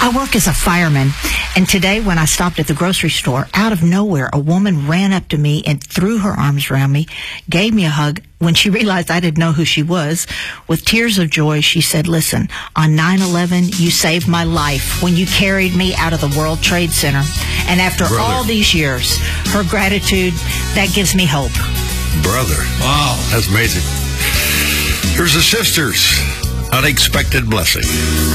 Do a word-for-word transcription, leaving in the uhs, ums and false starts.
I work as a fireman, and today when I stopped at the grocery store, out of nowhere, a woman ran up to me and threw her arms around me, gave me a hug. When she realized I didn't know who she was, with tears of joy, she said, "Listen, on nine eleven, you saved my life when you carried me out of the World Trade Center." And after Brother. all these years, her gratitude, that gives me hope. Brother. Wow. That's amazing. Here's the sisters. Unexpected blessing.